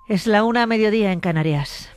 Es la 1:00 en Canarias.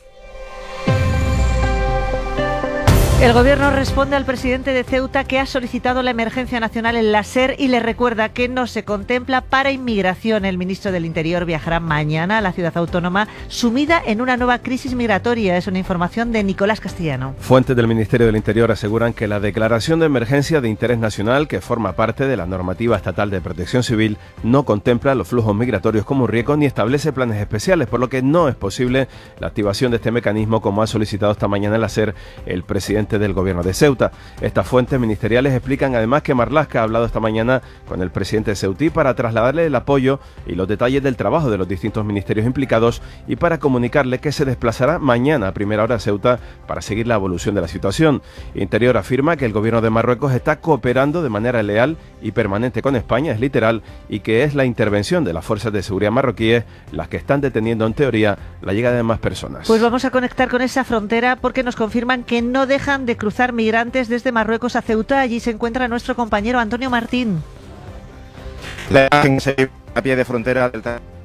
El Gobierno responde al presidente de Ceuta, que ha solicitado la emergencia nacional en la SER, y le recuerda que no se contempla para inmigración. El ministro del Interior viajará mañana a la ciudad autónoma, sumida en una nueva crisis migratoria. Es una información de Nicolás Castellano. Fuentes del Ministerio del Interior aseguran que la declaración de emergencia de interés nacional, que forma parte de la normativa estatal de protección civil, no contempla los flujos migratorios como un riesgo ni establece planes especiales, por lo que no es posible la activación de este mecanismo, como ha solicitado esta mañana en la SER el presidente del Gobierno de Ceuta. Estas fuentes ministeriales explican además que Marlaska ha hablado esta mañana con el presidente de Ceutí para trasladarle el apoyo y los detalles del trabajo de los distintos ministerios implicados, y para comunicarle que se desplazará mañana a primera hora a Ceuta para seguir la evolución de la situación. Interior afirma que el Gobierno de Marruecos está cooperando de manera leal y permanente con España, es literal, y que es la intervención de las fuerzas de seguridad marroquíes las que están deteniendo en teoría la llegada de más personas. Pues vamos a conectar con esa frontera, porque nos confirman que no dejan de cruzar migrantes desde Marruecos a Ceuta. Allí se encuentra nuestro compañero Antonio Martín. La imagen a pie de frontera del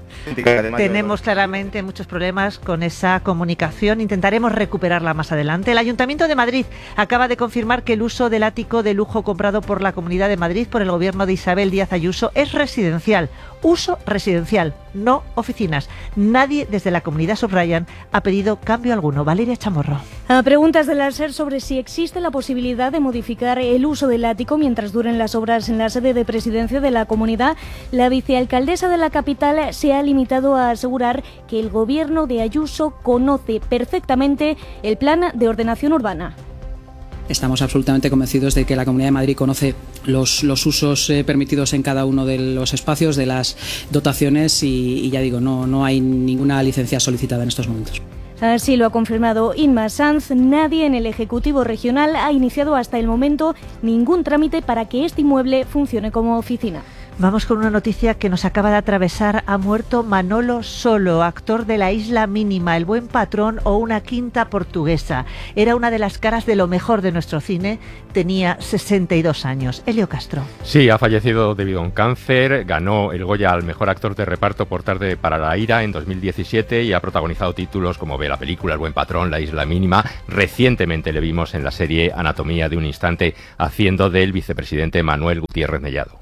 Tenemos claramente muchos problemas con esa comunicación. Intentaremos recuperarla más adelante. El Ayuntamiento de Madrid acaba de confirmar que el uso del ático de lujo comprado por la Comunidad de Madrid por el gobierno de Isabel Díaz Ayuso es residencial. Uso residencial, no oficinas. Nadie desde la comunidad, subrayan, ha pedido cambio alguno. Valeria Chamorro. A preguntas de la SER sobre si existe la posibilidad de modificar el uso del ático mientras duren las obras en la sede de presidencia de la comunidad, la vicealcaldesa de la capital se ha limitado a asegurar que el gobierno de Ayuso conoce perfectamente el plan de ordenación urbana. Estamos absolutamente convencidos de que la Comunidad de Madrid conoce los usos permitidos en cada uno de los espacios, de las dotaciones, y ya digo, no hay ninguna licencia solicitada en estos momentos. Así lo ha confirmado Inma Sanz. Nadie en el Ejecutivo Regional ha iniciado hasta el momento ningún trámite para que este inmueble funcione como oficina. Vamos con una noticia que nos acaba de atravesar. Ha muerto Manolo Solo, actor de La Isla Mínima, El Buen Patrón o Una Quinta Portuguesa. Era una de las caras de lo mejor de nuestro cine. Tenía 62 años. Elio Castro. Sí, ha fallecido debido a un cáncer. Ganó el Goya al mejor actor de reparto por Tarde para la ira en 2017 y ha protagonizado títulos como Ve la película, El Buen Patrón, La Isla Mínima. Recientemente le vimos en la serie Anatomía de un instante haciendo del vicepresidente Manuel Gutiérrez Mellado.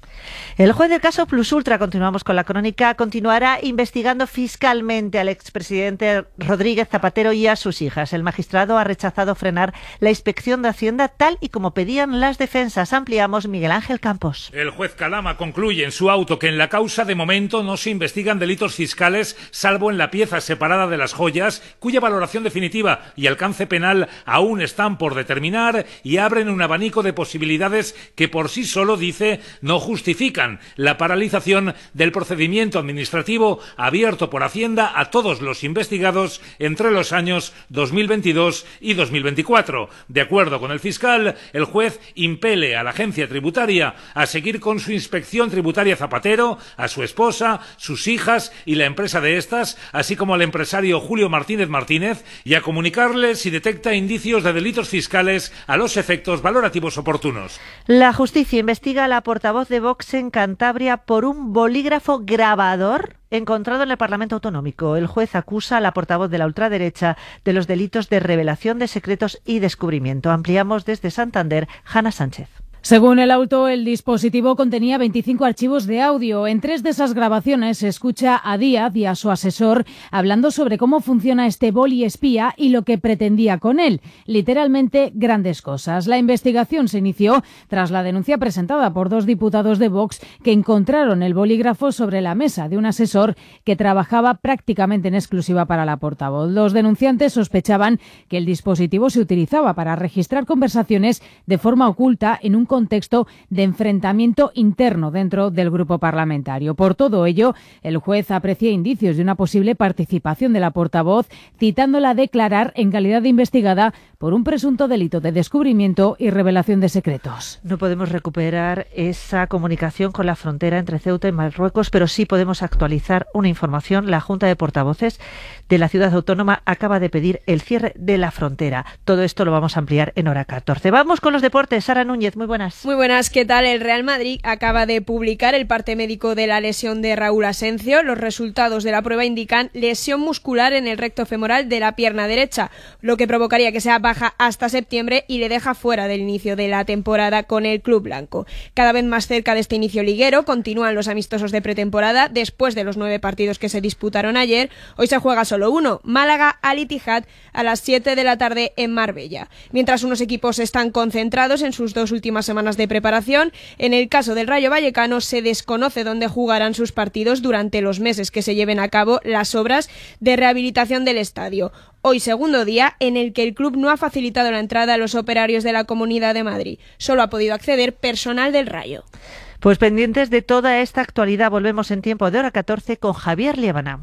El juez del caso Plus Ultra, continuamos con la crónica, continuará investigando fiscalmente al expresidente Rodríguez Zapatero y a sus hijas. El magistrado ha rechazado frenar la inspección de Hacienda tal y como pedían las defensas. Ampliamos, Miguel Ángel Campos. El juez Calama concluye en su auto que en la causa de momento no se investigan delitos fiscales, salvo en la pieza separada de las joyas, cuya valoración definitiva y alcance penal aún están por determinar, y abren un abanico de posibilidades que por sí solo, dice, no justifican la paralización del procedimiento administrativo abierto por Hacienda a todos los investigados entre los años 2022 y 2024. De acuerdo con el fiscal, el juez impele a la agencia tributaria a seguir con su inspección tributaria Zapatero, a su esposa, sus hijas y la empresa de estas, así como al empresario Julio Martínez Martínez, y a comunicarle si detecta indicios de delitos fiscales a los efectos valorativos oportunos. La justicia investiga a la portavoz de Vox en Cantabria por un bolígrafo grabador encontrado en el Parlamento Autonómico. El juez acusa a la portavoz de la ultraderecha de los delitos de revelación de secretos y descubrimiento. Ampliamos desde Santander, Hanna Sánchez. Según el auto, el dispositivo contenía 25 archivos de audio. En 3 de esas grabaciones se escucha a Díaz y a su asesor hablando sobre cómo funciona este boli espía y lo que pretendía con él. Literalmente, grandes cosas. La investigación se inició tras la denuncia presentada por 2 diputados de Vox que encontraron el bolígrafo sobre la mesa de un asesor que trabajaba prácticamente en exclusiva para la portavoz. Los denunciantes sospechaban que el dispositivo se utilizaba para registrar conversaciones de forma oculta en un contexto de enfrentamiento interno dentro del grupo parlamentario. Por todo ello, el juez aprecia indicios de una posible participación de la portavoz, citándola a declarar en calidad de investigada por un presunto delito de descubrimiento y revelación de secretos. No podemos recuperar esa comunicación con la frontera entre Ceuta y Marruecos, pero sí podemos actualizar una información. La Junta de Portavoces de la ciudad autónoma acaba de pedir el cierre de la frontera. Todo esto lo vamos a ampliar en hora 14. Vamos con los deportes. Sara Núñez, muy buenas. Muy buenas, ¿qué tal? El Real Madrid acaba de publicar el parte médico de la lesión de Raúl Asencio. Los resultados de la prueba indican lesión muscular en el recto femoral de la pierna derecha, lo que provocaría que sea baja hasta septiembre y le deja fuera del inicio de la temporada con el club blanco. Cada vez más cerca de este inicio liguero, continúan los amistosos de pretemporada. Después de los 9 partidos que se disputaron ayer, hoy se juega solo uno, Málaga Al Ittihad, a las 7 de la tarde en Marbella. Mientras unos equipos están concentrados en sus 2 últimas semanas de preparación, en el caso del Rayo Vallecano se desconoce dónde jugarán sus partidos durante los meses que se lleven a cabo las obras de rehabilitación del estadio. Hoy segundo día en el que el club no ha facilitado la entrada a los operarios de la Comunidad de Madrid. Solo ha podido acceder personal del Rayo. Pues pendientes de toda esta actualidad, volvemos en tiempo de hora 14 con Javier Liébana.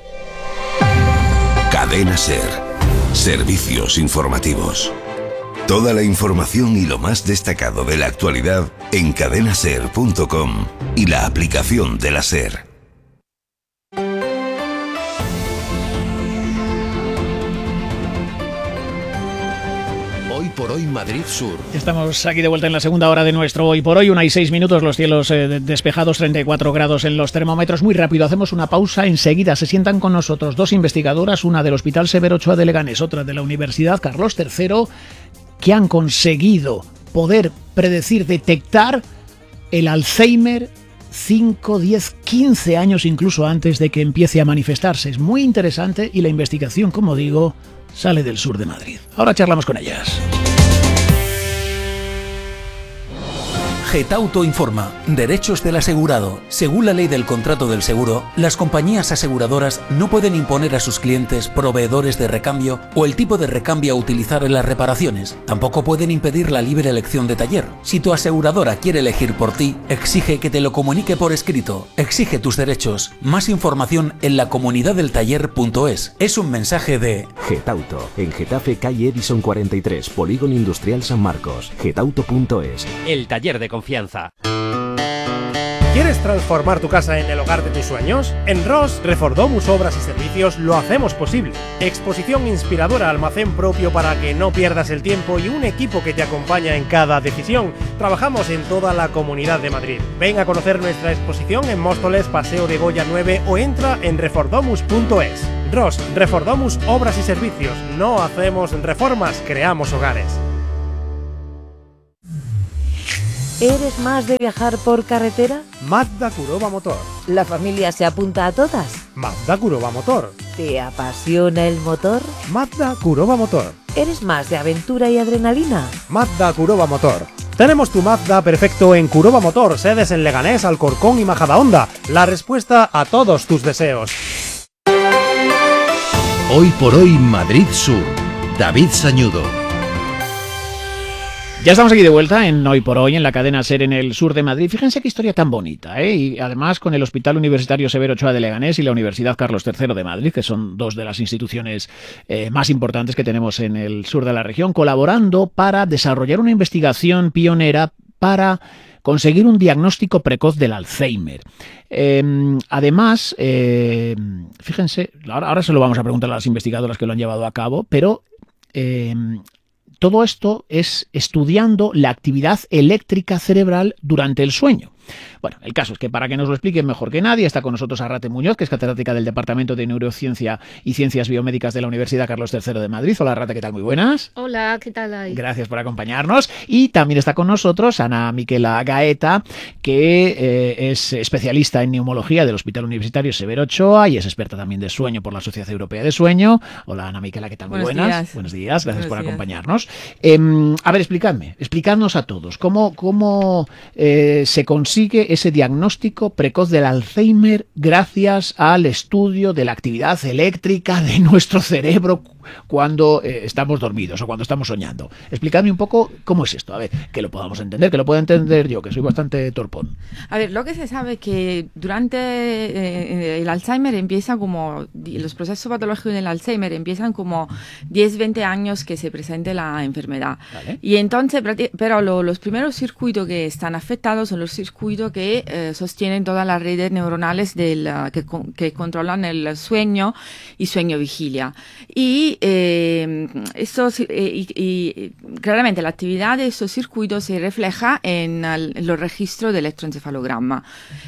Cadena SER. Servicios informativos. Toda la información y lo más destacado de la actualidad en cadenaser.com y la aplicación de la SER. Hoy por hoy Madrid Sur. Estamos aquí de vuelta en la segunda hora de nuestro Hoy por Hoy, 1:06, los cielos despejados, 34 grados en los termómetros. Muy rápido, hacemos una pausa, enseguida se sientan con nosotros 2 investigadoras, una del Hospital Severo Ochoa de Leganés, otra de la Universidad Carlos III, que han conseguido poder predecir, detectar el Alzheimer 5, 10, 15 años incluso antes de que empiece a manifestarse. Es muy interesante y la investigación, como digo, sale del sur de Madrid. Ahora charlamos con ellas. Getauto informa. Derechos del asegurado. Según la ley del contrato del seguro, las compañías aseguradoras no pueden imponer a sus clientes proveedores de recambio o el tipo de recambio a utilizar en las reparaciones. Tampoco pueden impedir la libre elección de taller. Si tu aseguradora quiere elegir por ti, exige que te lo comunique por escrito. Exige tus derechos. Más información en lacomunidadeltaller.es. Es un mensaje de Getauto, en Getafe, calle Edison 43, Polígono Industrial San Marcos. Getauto.es. El taller de confianza. ¿Quieres transformar tu casa en el hogar de tus sueños? En Ross, Refordomus Obras y Servicios lo hacemos posible. Exposición inspiradora, almacén propio para que no pierdas el tiempo y un equipo que te acompaña en cada decisión. Trabajamos en toda la Comunidad de Madrid. Ven a conocer nuestra exposición en Móstoles, Paseo de Goya 9 o entra en refordomus.es. Ross, Refordomus Obras y Servicios. No hacemos reformas, creamos hogares. ¿Eres más de viajar por carretera? Mazda Kuroba Motor. ¿La familia se apunta a todas? Mazda Kuroba Motor. ¿Te apasiona el motor? Mazda Kuroba Motor. ¿Eres más de aventura y adrenalina? Mazda Kuroba Motor. Tenemos tu Mazda perfecto en Kuroba Motor, sedes en Leganés, Alcorcón y Majadahonda. La respuesta a todos tus deseos. Hoy por hoy Madrid Sur. David Sañudo. Ya estamos aquí de vuelta en Hoy por Hoy, en la cadena SER en el sur de Madrid. Fíjense qué historia tan bonita, ¿eh? Y además con el Hospital Universitario Severo Ochoa de Leganés y la Universidad Carlos III de Madrid, que son 2 de las instituciones más importantes que tenemos en el sur de la región, colaborando para desarrollar una investigación pionera para conseguir un diagnóstico precoz del Alzheimer. Además, fíjense, ahora se lo vamos a preguntar a las investigadoras que lo han llevado a cabo, pero todo esto es estudiando la actividad eléctrica cerebral durante el sueño. Bueno, el caso es que para que nos lo expliquen mejor que nadie, está con nosotros Arrate Muñoz, que es catedrática del Departamento de Neurociencia y Ciencias Biomédicas de la Universidad Carlos III de Madrid. Hola, Arrate, ¿qué tal? Muy buenas. Hola, ¿qué tal hay? Gracias por acompañarnos. Y también está con nosotros Ana Miquela Gaeta, que es especialista en neumología del Hospital Universitario Severo Ochoa y es experta también de sueño por la Sociedad Europea de Sueño. Hola, Ana Miquela, ¿qué tal? Muy buenas. Días. Buenos días, gracias por días. Acompañarnos. A ver, explicadnos a todos, ¿cómo se consigue consigue ese diagnóstico precoz del Alzheimer gracias al estudio de la actividad eléctrica de nuestro cerebro cuando estamos dormidos o cuando estamos soñando. Explicadme un poco cómo es esto, a ver, que lo podamos entender, que lo pueda entender yo, que soy bastante torpón. A ver, lo que se sabe es que durante el Alzheimer empieza como, los procesos patológicos del Alzheimer empiezan como 10-20 años que se presente la enfermedad. ¿Vale? Y entonces, pero los primeros circuitos que están afectados son los circuitos que sostienen todas las redes neuronales que controlan el sueño y sueño-vigilia. Y claramente la actividad de esos circuitos se refleja en los registros de electroencefalograma.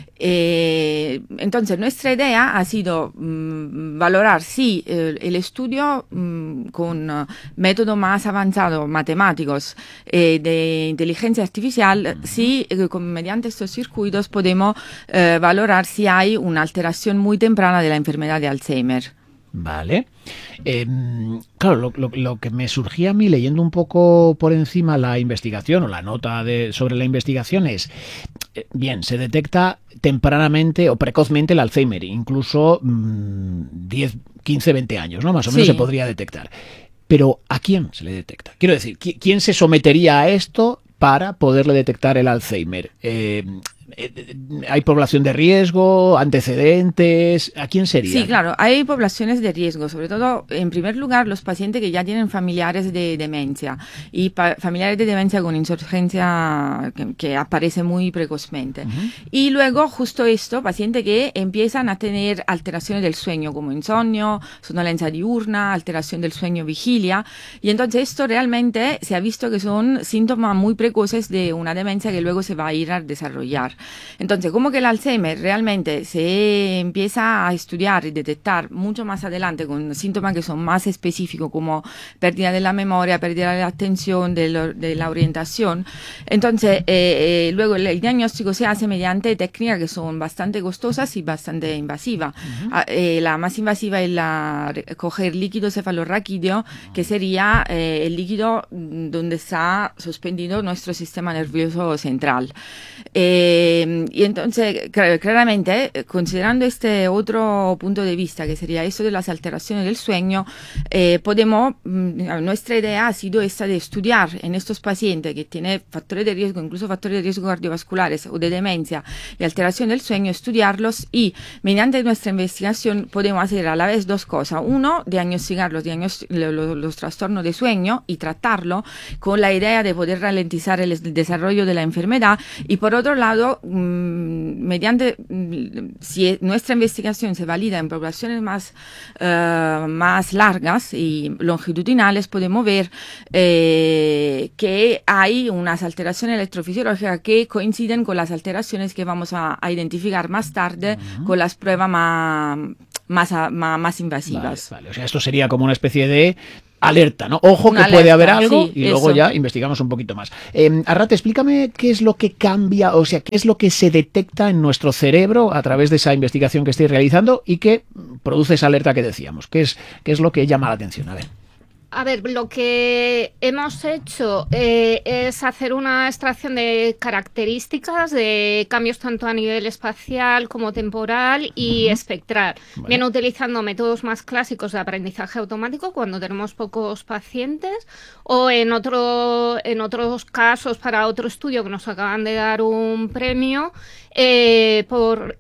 Entonces, nuestra idea ha sido valorar si el estudio con métodos más avanzados, matemáticos, de inteligencia artificial, si mediante estos circuitos podemos valorar si hay una alteración muy temprana de la enfermedad de Alzheimer. Vale. Claro, lo que me surgía a mí leyendo un poco por encima la investigación o la nota sobre la investigación es, bien, se detecta tempranamente o precozmente el Alzheimer, incluso 10, 15, 20 años, ¿no? Más o menos se podría detectar. Pero ¿a quién se le detecta? Quiero decir, ¿quién se sometería a esto para poderle detectar el Alzheimer? ¿Hay población de riesgo, antecedentes? ¿A quién sería? Sí, claro, hay poblaciones de riesgo, sobre todo, en primer lugar, los pacientes que ya tienen familiares de demencia y familiares de demencia con insurgencia que aparece muy precozmente. Y luego, justo esto, pacientes que empiezan a tener alteraciones del sueño, como insomnio, somnolencia diurna, alteración del sueño-vigilia, y entonces esto realmente se ha visto que son síntomas muy precoces de una demencia que luego se va a ir a desarrollar. Entonces, como que el Alzheimer realmente se empieza a estudiar y detectar mucho más adelante con síntomas que son más específicos, como pérdida de la memoria, pérdida de la atención, de la orientación. Entonces, luego el diagnóstico se hace mediante técnicas que son bastante costosas y bastante invasivas. La más invasiva es coger líquido cefalorraquídeo, que sería el líquido donde está suspendido nuestro sistema nervioso central. Y entonces, claramente, considerando este otro punto de vista, que sería eso de las alteraciones del sueño, nuestra idea ha sido esta de estudiar en estos pacientes que tienen factores de riesgo, incluso factores de riesgo cardiovasculares o de demencia y alteración del sueño, estudiarlos y mediante nuestra investigación podemos hacer a la vez dos cosas. Uno, diagnosticar los trastornos de sueño y tratarlo con la idea de poder ralentizar el desarrollo de la enfermedad, y por otro lado, si nuestra investigación se valida en poblaciones más largas y longitudinales, podemos ver que hay unas alteraciones electrofisiológicas que coinciden con las alteraciones que vamos a identificar más tarde con las pruebas más invasivas. Vale. O sea, esto sería como una especie de alerta, ¿no? Ojo, que puede haber algo, sí, y luego ya investigamos un poquito más. Arrate, explícame qué es lo que cambia, o sea, qué es lo que se detecta en nuestro cerebro a través de esa investigación que estáis realizando y que produce esa alerta que decíamos. ¿Qué es lo que llama la atención? A ver, lo que hemos hecho es hacer una extracción de características, de cambios tanto a nivel espacial como temporal y espectral. Vale. Bien, utilizando métodos más clásicos de aprendizaje automático cuando tenemos pocos pacientes, o en otros casos para otro estudio que nos acaban de dar un premio por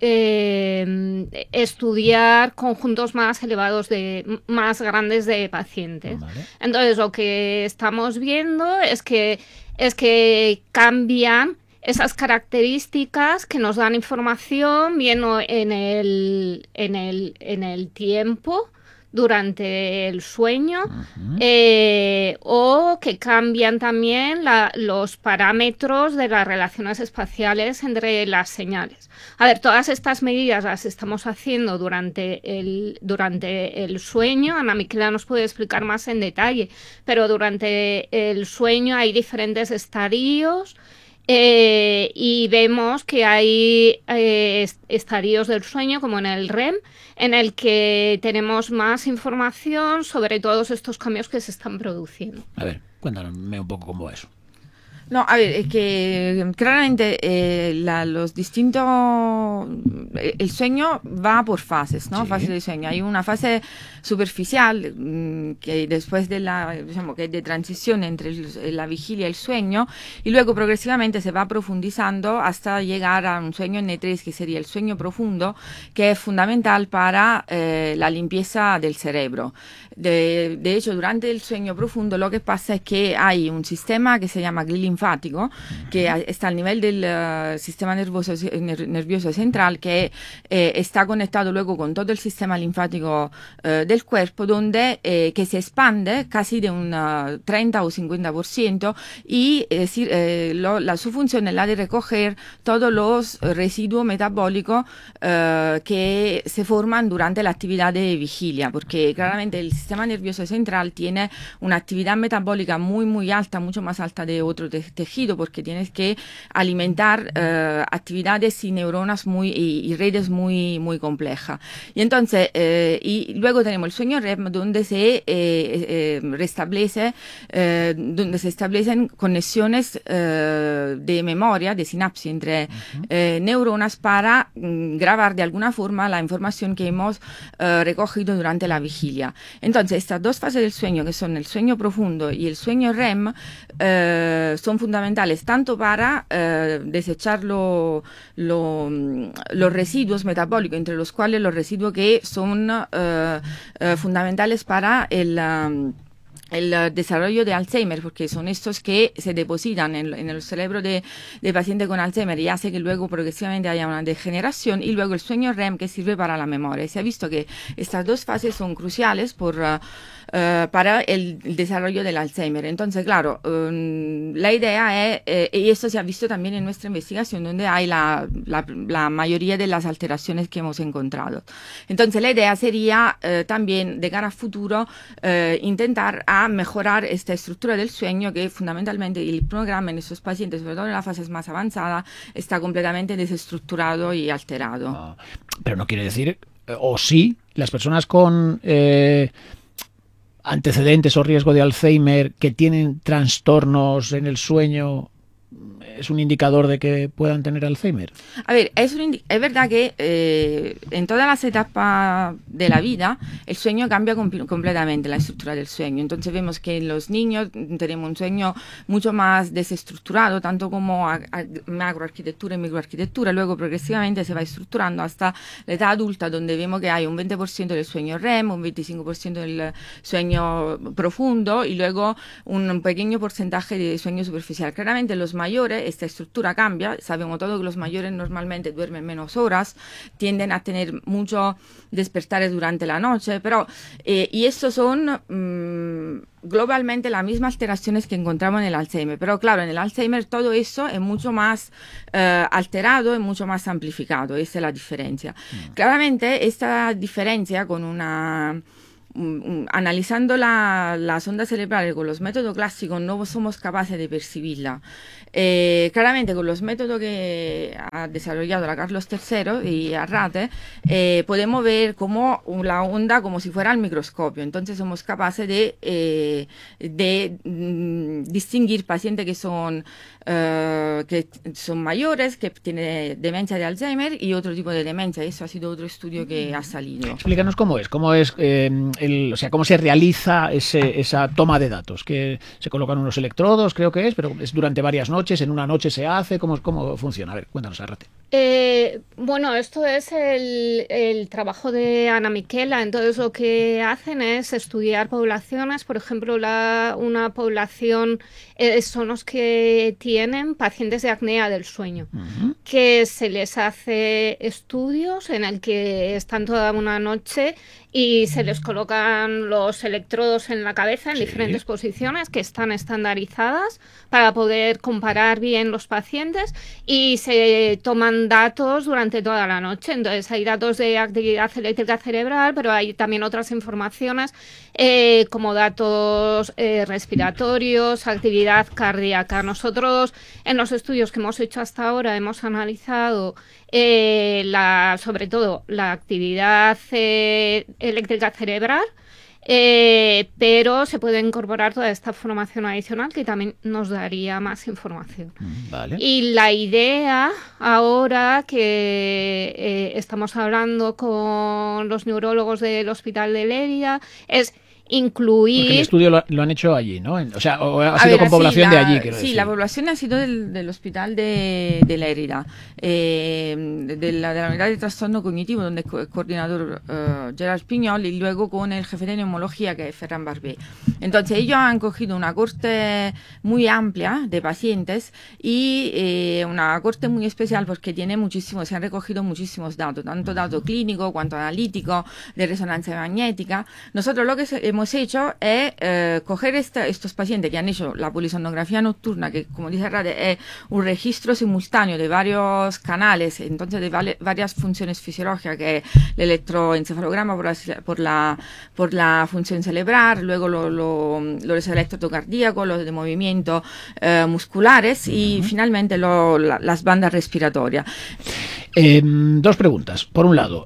estudiar conjuntos más elevados, más grandes de pacientes. Vale. Entonces, lo que estamos viendo es que cambian esas características que nos dan información bien en el tiempo durante el sueño, o que cambian también los parámetros de las relaciones espaciales entre las señales. A ver, todas estas medidas las estamos haciendo durante el sueño. Ana Miquela nos puede explicar más en detalle, pero durante el sueño hay diferentes estadios. Y vemos que hay estadios del sueño, como en el REM, en el que tenemos más información sobre todos estos cambios que se están produciendo. A ver, cuéntame un poco cómo va eso. No, a ver, es que claramente los distintos... El sueño va por fases, ¿no? Sí. Fases de sueño. Hay una fase superficial que después de digamos, que es de transición entre la vigilia y el sueño, y luego progresivamente se va profundizando hasta llegar a un sueño N3, que sería el sueño profundo, que es fundamental para la limpieza del cerebro. De hecho, durante el sueño profundo lo que pasa es que hay un sistema que se llama glilinfático, que está al nivel del sistema nervioso central, que está conectado luego con todo el sistema linfático del cuerpo, donde que se expande casi de un 30 o 50%, y su función es la de recoger todos los residuos metabólicos que se forman durante la actividad de vigilia, porque claramente el sistema nervioso central tiene una actividad metabólica muy muy alta, mucho más alta de otro tejido, porque tienes que alimentar actividades y neuronas y redes muy muy complejas. Y entonces y luego tenemos el sueño REM, donde se restablece, donde se establecen conexiones de memoria, de sinapsis entre neuronas para grabar de alguna forma la información que hemos recogido durante la vigilia. Entonces, estas dos fases del sueño, que son el sueño profundo y el sueño REM, son fundamentales tanto para desechar los residuos metabólicos, entre los cuales los residuos que son fundamentales para el desarrollo de Alzheimer, porque son estos que se depositan en el cerebro de paciente con Alzheimer y hace que luego progresivamente haya una degeneración, y luego el sueño REM, que sirve para la memoria. Se ha visto que estas dos fases son cruciales para el desarrollo del Alzheimer. Entonces, claro, la idea es, y esto se ha visto también en nuestra investigación, donde hay la mayoría de las alteraciones que hemos encontrado. Entonces, la idea sería también, de cara a futuro, intentar a mejorar esta estructura del sueño, que fundamentalmente el programa en estos pacientes, sobre todo en las fases más avanzadas, está completamente desestructurado y alterado. Pero no quiere decir, o sí, las personas con antecedentes o riesgo de Alzheimer que tienen trastornos en el sueño, ¿es un indicador de que puedan tener Alzheimer? A ver, es verdad que en todas las etapas de la vida el sueño cambia completamente, la estructura del sueño. Entonces vemos que en los niños tenemos un sueño mucho más desestructurado, tanto como macroarquitectura y microarquitectura. Luego progresivamente se va estructurando hasta la edad adulta, donde vemos que hay un 20% del sueño REM, un 25% del sueño profundo y luego un pequeño porcentaje de sueño superficial. Claramente los mayores, esta estructura cambia. Sabemos todos que los mayores normalmente duermen menos horas, tienden a tener muchos despertares durante la noche, pero y estos son globalmente las mismas alteraciones que encontramos en el Alzheimer, pero claro, en el Alzheimer todo eso es mucho más alterado, es mucho más amplificado. Esa es la diferencia. Claramente esta diferencia con analizando las ondas cerebrales con los métodos clásicos no somos capaces de percibirla. Claramente con los métodos que ha desarrollado la Carlos III y Arrate podemos ver como la onda como si fuera al microscopio. Entonces somos capaces de distinguir pacientes que son mayores, que tienen demencia de Alzheimer y otro tipo de demencia. Eso ha sido otro estudio que ha salido. Explícanos cómo es cómo se realiza esa toma de datos, que se colocan unos electrodos, creo que es, pero es durante varias noches, en una noche se hace, ¿cómo funciona? A ver, cuéntanos, Arrate. Bueno, esto es el trabajo de Ana Miquela. Entonces lo que hacen es estudiar poblaciones, por ejemplo, una población son los que tienen pacientes de apnea del sueño, que se les hace estudios en el que están toda una noche y se les colocan los electrodos en la cabeza en diferentes posiciones que están estandarizadas para poder comparar bien los pacientes, y se toman datos durante toda la noche. Entonces hay datos de actividad eléctrica cerebral, pero hay también otras informaciones como datos respiratorios, actividad cardíaca. Nosotros en los estudios que hemos hecho hasta ahora hemos analizado sobre todo la actividad eléctrica cerebral, pero se puede incorporar toda esta formación adicional que también nos daría más información. Vale. Y la idea ahora que estamos hablando con los neurólogos del Hospital de Lérida es incluir... Porque el estudio lo han hecho allí, ¿no? O sea, ha sido con población de allí, quiero decir. Sí, la población ha sido del Hospital de Lérida, de la unidad de trastorno cognitivo, donde es coordinador Gerard Pignol, y luego con el jefe de neumología, que es Ferran Barbé. Entonces, ellos han cogido una corte muy amplia de pacientes y una corte muy especial porque se han recogido muchísimos datos, tanto datos clínicos cuanto analíticos, de resonancia magnética. Nosotros lo que hemos hecho es coger estos pacientes que han hecho la polisonografía nocturna, que como dice Rade es un registro simultáneo de varios canales, entonces de varias funciones fisiológicas, que es el electroencefalograma por la función cerebral, luego los electrocardíacos, los de movimientos musculares y finalmente las bandas respiratorias. Dos preguntas. Por un lado,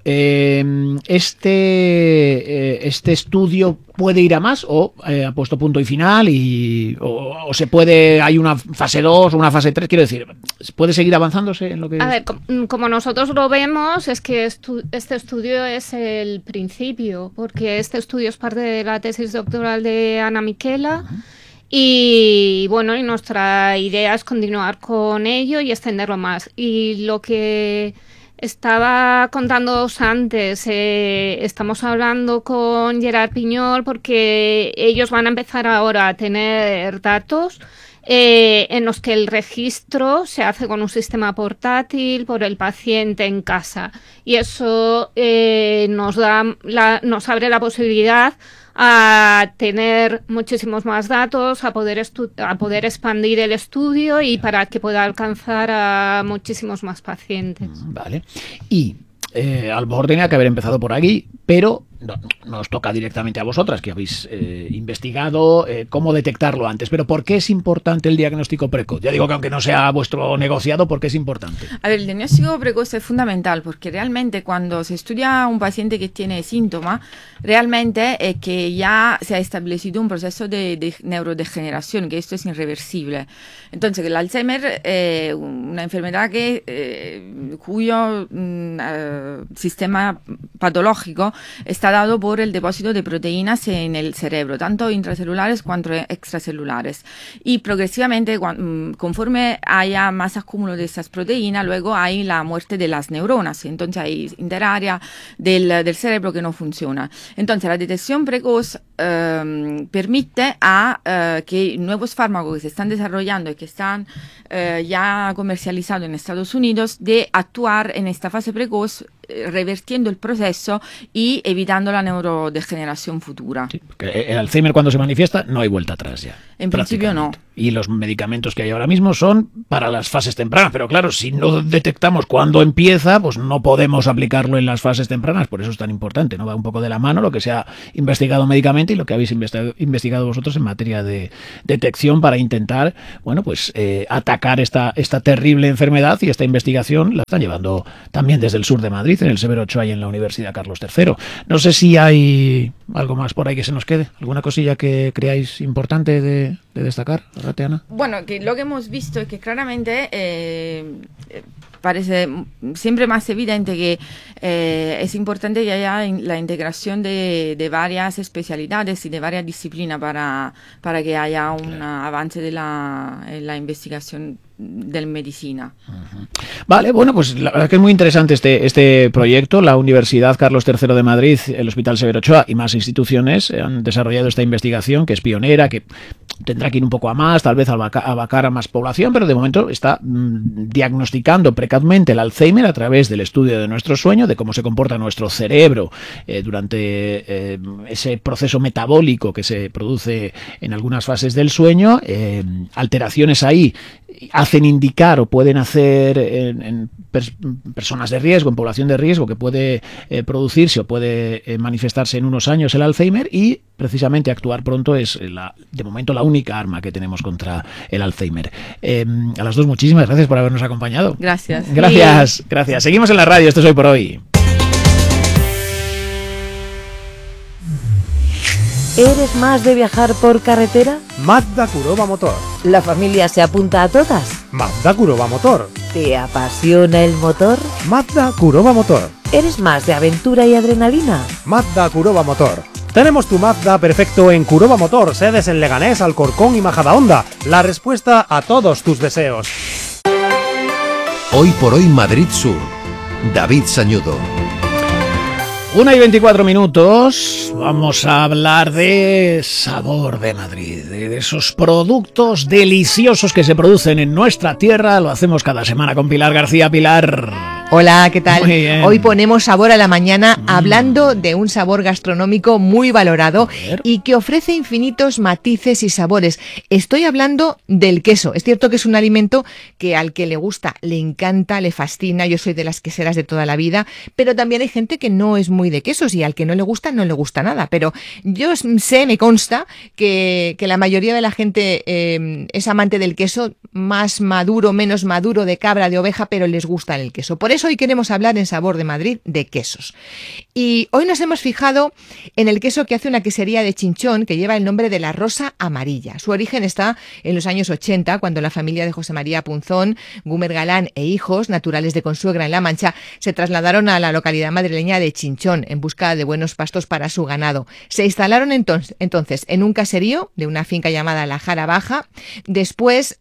este estudio puede ir a más o ha puesto punto y final o se puede, hay una fase 2 o una fase 3, quiero decir, ¿puede seguir avanzándose en lo que... A ver, como nosotros lo vemos, es que este estudio es el principio, porque este estudio es parte de la tesis doctoral de Ana Miquela. Y bueno, y nuestra idea es continuar con ello y extenderlo más. Y lo que estaba contándoos antes, estamos hablando con Gerard Pignol porque ellos van a empezar ahora a tener datos en los que el registro se hace con un sistema portátil por el paciente en casa. Y eso nos abre la posibilidad a tener muchísimos más datos, a poder expandir el estudio y para que pueda alcanzar a muchísimos más pacientes. Vale. Y a lo mejor tenía que haber empezado por aquí, pero no os toca directamente a vosotras, que habéis investigado cómo detectarlo antes. Pero ¿por qué es importante el diagnóstico precoz? Ya digo que aunque no sea vuestro negociado, ¿por qué es importante? A ver, el diagnóstico precoz es fundamental porque realmente cuando se estudia a un paciente que tiene síntomas, realmente es que ya se ha establecido un proceso de neurodegeneración, que esto es irreversible. Entonces, el Alzheimer es una enfermedad cuyo sistema patológico está dado por el depósito de proteínas en el cerebro, tanto intracelulares cuanto extracelulares. Y progresivamente, conforme haya más acúmulo de esas proteínas, luego hay la muerte de las neuronas. Entonces hay interárea del cerebro que no funciona. Entonces la detección precoz permite a que nuevos fármacos que se están desarrollando y que están ya comercializados en Estados Unidos, de actuar en esta fase precoz, revertiendo el proceso y evitando la neurodegeneración futura. Sí, porque el Alzheimer, cuando se manifiesta, no hay vuelta atrás ya. En principio no. Y los medicamentos que hay ahora mismo son para las fases tempranas, pero claro, si no detectamos cuándo empieza, pues no podemos aplicarlo en las fases tempranas, por eso es tan importante, ¿no? Va un poco de la mano lo que se ha investigado médicamente y lo que habéis investigado vosotros en materia de detección para intentar, bueno, pues atacar esta terrible enfermedad, y esta investigación la están llevando también desde el sur de Madrid, en el Severo Ochoa y en la Universidad Carlos III. No sé si hay algo más por ahí que se nos quede, alguna cosilla que creáis importante de destacar, Ratiana. Bueno, que lo que hemos visto es que claramente parece siempre más evidente que es importante que haya la integración de varias especialidades y de varias disciplinas para que haya un avance en la investigación de medicina. Vale, bueno, pues la verdad es que es muy interesante este proyecto. La Universidad Carlos III de Madrid, el Hospital Severo Ochoa y más instituciones han desarrollado esta investigación que es pionera, que tendrá que ir un poco a más, tal vez abarcar a más población, pero de momento está diagnosticando precozmente el Alzheimer a través del estudio de nuestro sueño, de cómo se comporta nuestro cerebro durante ese proceso metabólico que se produce en algunas fases del sueño. Alteraciones ahí hacen indicar o pueden hacer en personas de riesgo, en población de riesgo, que puede producirse o puede manifestarse en unos años el Alzheimer, y precisamente actuar pronto es de momento la única arma que tenemos contra el Alzheimer. A las dos, muchísimas gracias por habernos acompañado. Gracias. Gracias. Seguimos en la radio, esto es Hoy por Hoy. ¿Eres más de viajar por carretera? Mazda Kuroba Motor. ¿La familia se apunta a todas? Mazda Kuroba Motor. ¿Te apasiona el motor? Mazda Kuroba Motor. ¿Eres más de aventura y adrenalina? Mazda Kuroba Motor. Tenemos tu Mazda perfecto en Kuroba Motor, sedes en Leganés, Alcorcón y Majadahonda. La respuesta a todos tus deseos. Hoy por hoy Madrid Sur. David Sañudo. 1:24. Vamos a hablar de Sabor de Madrid, de esos productos deliciosos que se producen en nuestra tierra. Lo hacemos cada semana con Pilar García. Pilar. Hola, ¿qué tal? Muy bien. Hoy ponemos sabor a la mañana hablando de un sabor gastronómico muy valorado y que ofrece infinitos matices y sabores. Estoy hablando del queso. Es cierto que es un alimento que al que le gusta, le encanta, le fascina. Yo soy de las queseras de toda la vida, pero también hay gente que no es muy de quesos y al que no le gusta nada. Pero yo sé, me consta que la mayoría de la gente es amante del queso, más maduro, menos maduro, de cabra, de oveja, pero les gusta el queso. Por eso hoy queremos hablar en Sabor de Madrid de quesos. Y hoy nos hemos fijado en el queso que hace una quesería de Chinchón que lleva el nombre de la Rosa Amarilla. Su origen está en los años 80, cuando la familia de José María Punzón, Gúmer Galán e hijos, naturales de Consuegra en La Mancha, se trasladaron a la localidad madrileña de Chinchón en busca de buenos pastos para su ganado. Se instalaron entonces en un caserío de una finca llamada La Jara Baja. Después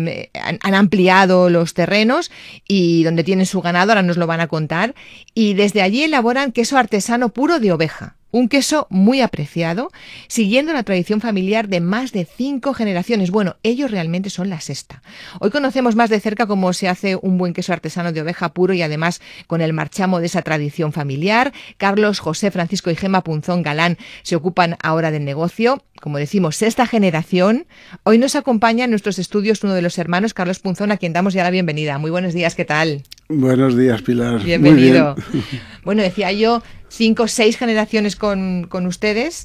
han ampliado los terrenos y donde tienen su ganado, ahora nos lo van a contar, y desde allí elaboran queso artesano puro de oveja. Un queso muy apreciado, siguiendo la tradición familiar de más de 5 generaciones. Bueno, ellos realmente son la sexta. Hoy conocemos más de cerca cómo se hace un buen queso artesano de oveja puro y además con el marchamo de esa tradición familiar. Carlos, José, Francisco y Gema Punzón Galán se ocupan ahora del negocio. Como decimos, sexta generación. Hoy nos acompaña en nuestros estudios uno de los hermanos, Carlos Punzón, a quien damos ya la bienvenida. Muy buenos días, ¿qué tal? Buenos días, Pilar. Bienvenido. Bueno, decía yo, 5 o 6 generaciones con ustedes,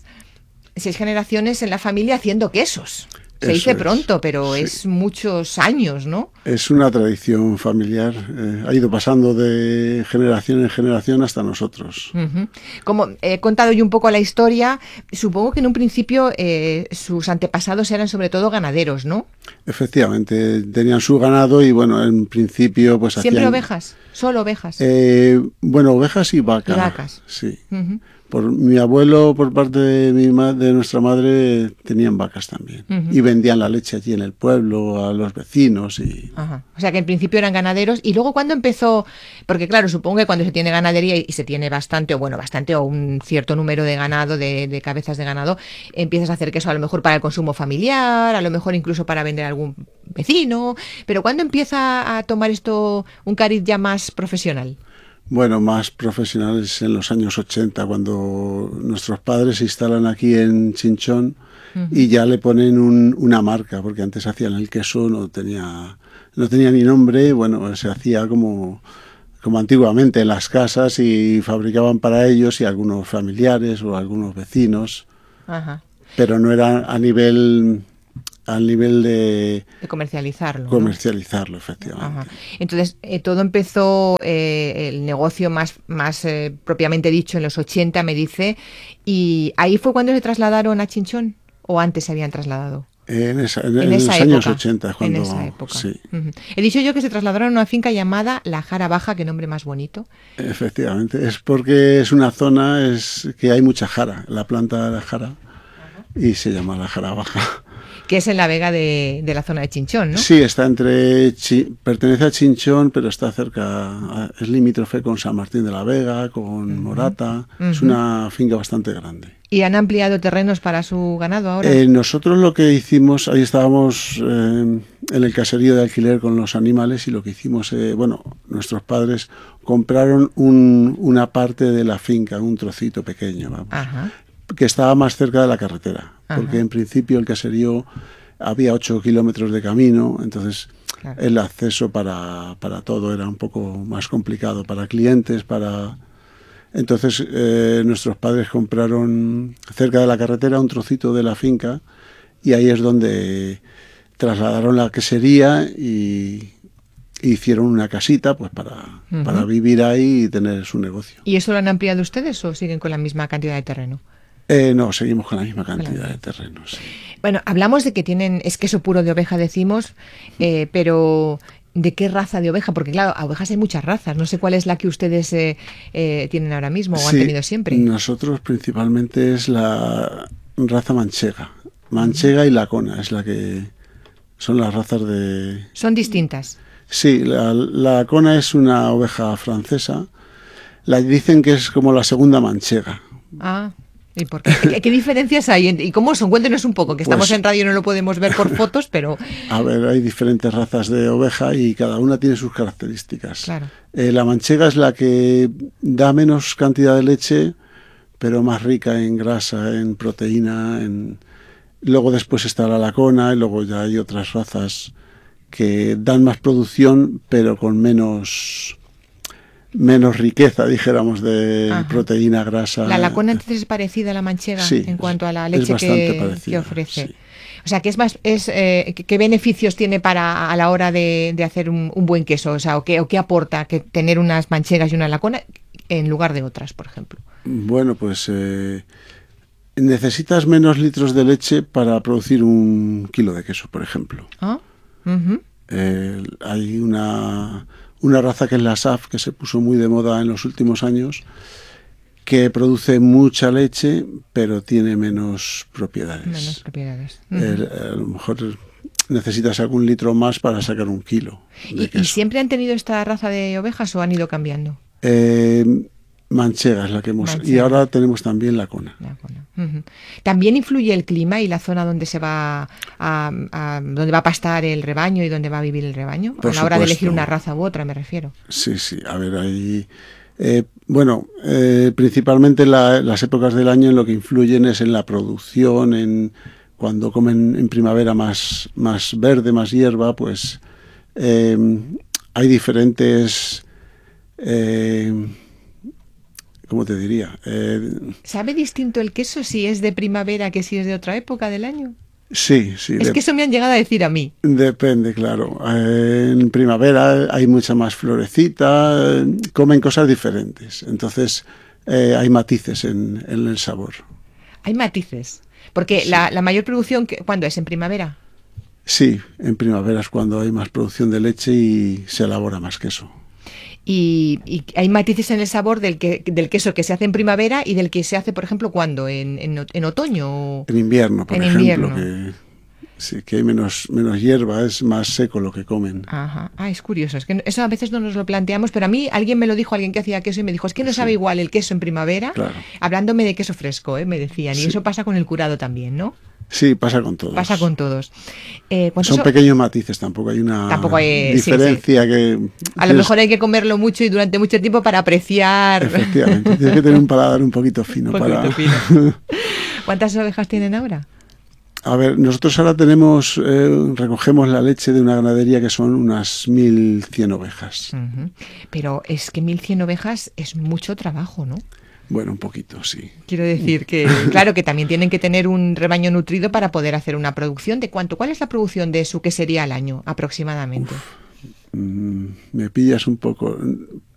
6 generaciones en la familia haciendo quesos. Se dice pronto, pero sí, es muchos años, ¿no? Es una tradición familiar, ha ido pasando de generación en generación hasta nosotros. Como he contado yo un poco la historia, supongo que en un principio sus antepasados eran sobre todo ganaderos, ¿no? Efectivamente, tenían su ganado y bueno, en principio pues ¿siempre hacían... ovejas? ¿Solo ovejas? Bueno, ovejas y vacas. Y vacas. Sí. Por mi abuelo, por parte de nuestra madre, tenían vacas también. Y vendían la leche allí en el pueblo a los vecinos. Ajá. O sea que en principio eran ganaderos. Y luego, ¿cuándo empezó? Porque claro, supongo que cuando se tiene ganadería y se tiene bastante o un cierto número de ganado, de cabezas de ganado, empiezas a hacer queso a lo mejor para el consumo familiar, a lo mejor incluso para vender a algún vecino. Pero ¿cuándo empieza a tomar esto un cariz ya más profesional? Bueno, más profesionales en los años 80, cuando nuestros padres se instalan aquí en Chinchón y ya le ponen una marca, porque antes hacían el queso, no tenía ni nombre, bueno, se hacía como antiguamente en las casas y fabricaban para ellos y algunos familiares o algunos vecinos, pero no era al nivel de comercializarlo. Comercializarlo, ¿no? Efectivamente. Entonces, todo empezó, el negocio más propiamente dicho, en los 80, me dice, y ahí fue cuando se trasladaron a Chinchón, ¿o antes se habían trasladado? En los años 80, cuando... En esa época. Sí. He dicho yo que se trasladaron a una finca llamada La Jara Baja, qué nombre más bonito. Efectivamente, es porque es una zona que hay mucha jara, la planta de la jara, y se llama La Jara Baja. Que es en la vega de la zona de Chinchón, ¿no? Sí, está pertenece a Chinchón, pero está cerca, es limítrofe con San Martín de la Vega, con Morata. Es una finca bastante grande. ¿Y han ampliado terrenos para su ganado ahora? Nosotros lo que hicimos, ahí estábamos en el caserío de alquiler con los animales y lo que hicimos, nuestros padres compraron una parte de la finca, un trocito pequeño, vamos, que estaba más cerca de la carretera. Porque en principio el caserío había 8 kilómetros de camino, entonces el acceso para todo era un poco más complicado para clientes, Entonces nuestros padres compraron cerca de la carretera un trocito de la finca y ahí es donde trasladaron la quesería y hicieron una casita pues para vivir ahí y tener su negocio. ¿Y eso lo han ampliado ustedes o siguen con la misma cantidad de terreno? No, seguimos con la misma cantidad de terrenos. Bueno, hablamos de que es queso puro de oveja, decimos, pero ¿de qué raza de oveja? Porque claro, a ovejas hay muchas razas. No sé cuál es la que ustedes tienen ahora mismo o han tenido siempre. Nosotros principalmente es la raza manchega. Manchega y lacona es la que son las razas de... Son distintas. Sí, la lacona es una oveja francesa. Dicen que es como la segunda manchega. Ah, ¿y por qué? ¿Qué diferencias hay? ¿Y cómo son? Cuéntenos un poco, que estamos en radio y no lo podemos ver por fotos, pero... A ver, hay diferentes razas de oveja y cada una tiene sus características. Claro. La manchega es la que da menos cantidad de leche, pero más rica en grasa, en proteína. Luego después está la lacona y luego ya hay otras razas que dan más producción, pero con menos riqueza, dijéramos, de proteína, grasa. La lacona entonces es parecida a la manchega en cuanto a la leche que ofrece. Sí. O sea, ¿qué beneficios tiene a la hora de hacer un buen queso? O sea, ¿o qué aporta que tener unas manchegas y una lacona en lugar de otras, por ejemplo? Bueno, pues necesitas menos litros de leche para producir 1 kilo de queso, por ejemplo. ¿Ah? Uh-huh. Hay una raza que es la SAF, que se puso muy de moda en los últimos años, que produce mucha leche, pero tiene menos propiedades. Menos propiedades. A lo mejor necesitas algún litro más para sacar 1 kilo de queso. ¿Y siempre han tenido esta raza de ovejas o han ido cambiando? Manchega es la que hemos... Manchega. Y ahora tenemos también lacona. Uh-huh. ¿También influye el clima y la zona donde se va donde va a pastar el rebaño y donde va a vivir el rebaño? Por a la hora de elegir una raza u otra, me refiero. Sí. A ver, ahí... principalmente las épocas del año en lo que influyen es en la producción, cuando comen en primavera más verde, más hierba, pues hay diferentes... ¿cómo te diría? ¿Sabe distinto el queso si es de primavera que si es de otra época del año? Sí. Es que eso me han llegado a decir a mí. Depende, claro. En primavera hay mucha más florecita, comen cosas diferentes. Entonces hay matices en el sabor. Hay matices. Porque sí. la mayor producción, ¿cuándo es? ¿En primavera? Sí, en primavera es cuando hay más producción de leche y se elabora más queso. Y hay matices en el sabor del queso que se hace en primavera y del que se hace, por ejemplo, ¿cuándo? ¿En otoño? En invierno, por ejemplo. Que hay menos hierba, es más seco lo que comen. Ajá. Es curioso. Es que eso a veces no nos lo planteamos, pero a mí alguien me lo dijo, alguien que hacía queso, y me dijo, es que no sabe igual el queso en primavera, hablándome de queso fresco, me decían. Y eso pasa con el curado también, ¿no? Sí, pasa con todos. Pasa con todos. Son pequeños matices, tampoco hay una diferencia que... A lo mejor hay que comerlo mucho y durante mucho tiempo para apreciar... Efectivamente, tienes que tener un paladar un poquito fino. ¿Cuántas ovejas tienen ahora? A ver, nosotros ahora recogemos la leche de una ganadería que son unas 1.100 ovejas. Uh-huh. Pero es que 1.100 ovejas es mucho trabajo, ¿no? Bueno, un poquito, sí. Quiero decir que, claro, que también tienen que tener un rebaño nutrido para poder hacer una producción. ¿De cuánto? ¿Cuál es la producción de su quesería al año, aproximadamente? Me pillas un poco.